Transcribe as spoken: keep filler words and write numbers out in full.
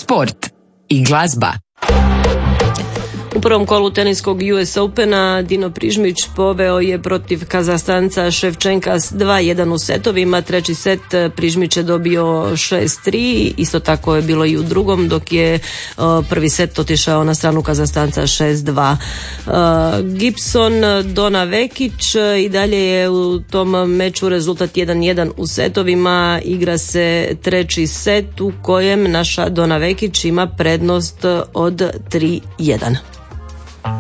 sport i glazba. U prvom kolu teniskog U S Opena Dino Prižmić poveo je protiv Kazahstanca Ševčenka s dva jedan u setovima. Treći set Prižmić je dobio šest tri, isto tako je bilo i u drugom, dok je prvi set otišao na stranu Kazahstanca šest dva. Gibson Dona Vekić i dalje je u tom meču rezultat jedan jedan u setovima. Igra se treći set u kojem naša Dona Vekić ima prednost od tri jedan.